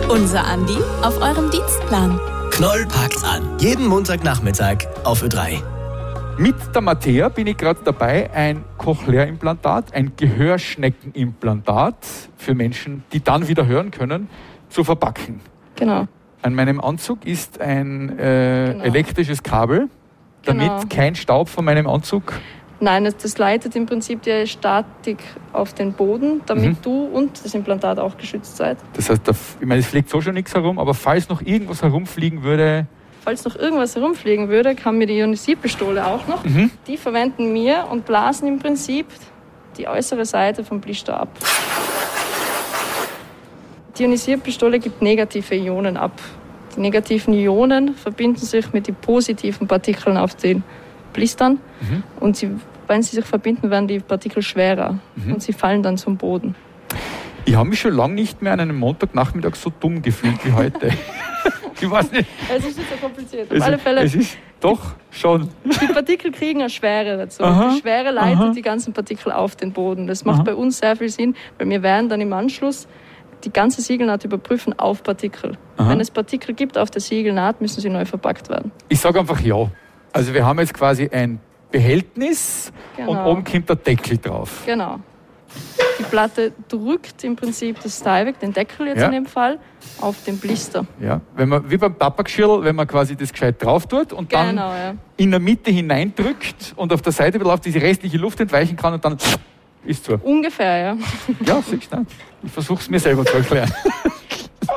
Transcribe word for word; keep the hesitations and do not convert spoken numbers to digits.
Unser Andi auf eurem Dienstplan. Knoll packt's an. Jeden Montagnachmittag auf Ö drei. Mit der Mattea bin ich gerade dabei, ein Cochlea-Implantat, ein Gehörschneckenimplantat für Menschen, die dann wieder hören können, zu verpacken. Genau. An meinem Anzug ist ein äh, Genau. elektrisches Kabel, damit Genau. kein Staub von meinem Anzug... Nein, das, das leitet im Prinzip die Statik auf den Boden, damit Mhm. du und das Implantat auch geschützt seid. Das heißt, da, ich meine, es fliegt so schon nichts herum, aber falls noch irgendwas herumfliegen würde... Falls noch irgendwas herumfliegen würde, haben wir die Ionisierpistole auch noch. Mhm. Die verwenden wir und blasen im Prinzip die äußere Seite vom Blister ab. Die Ionisierpistole gibt negative Ionen ab. Die negativen Ionen verbinden sich mit den positiven Partikeln auf den Blistern. Mhm. Und sie, wenn sie sich verbinden, werden die Partikel schwerer. Mhm. Und sie fallen dann zum Boden. Ich habe mich schon lange nicht mehr an einem Montagnachmittag so dumm gefühlt wie heute. Ich weiß nicht. Es ist nicht so kompliziert. Auf Es, alle Fälle, es ist doch schon. die Partikel kriegen eine Schwere dazu. Aha, Die Schwere leitet aha. die ganzen Partikel auf den Boden. Das macht Aha. bei uns sehr viel Sinn, weil wir werden dann im Anschluss die ganze Siegelnaht überprüfen auf Partikel. Aha. Wenn es Partikel gibt auf der Siegelnaht, müssen sie neu verpackt werden. Ich sage einfach ja. Also wir haben jetzt quasi ein Behältnis Genau. und oben kommt der Deckel drauf. Genau. Die Platte drückt im Prinzip das Teil weg, den Deckel jetzt Ja. in dem Fall, auf den Blister. Ja, wenn man, wie beim Papageschirl, wenn man quasi das gescheit drauf tut und dann Genau, ja. in der Mitte hineindrückt und auf der Seite auf diese restliche Luft entweichen kann und dann ist so. Ungefähr, ja. Ja, siehst du. Ich versuche es mir selber zu erklären.